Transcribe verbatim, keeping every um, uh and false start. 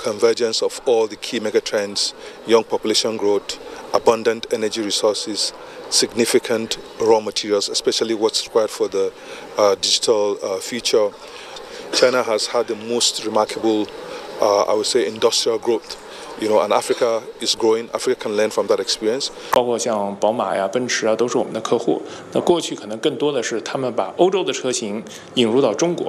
convergence of all the key megatrends: young population growth, abundant energy resources, significant raw materials, especially what's required for the uh, digital uh, future. China has had the most remarkable, uh, I would say, industrial growth. You know, and Africa is growing. Africa can learn from that experience. 包括像宝马呀、奔驰啊，都是我们的客户。那过去可能更多的是他们把欧洲的车型引入到中国。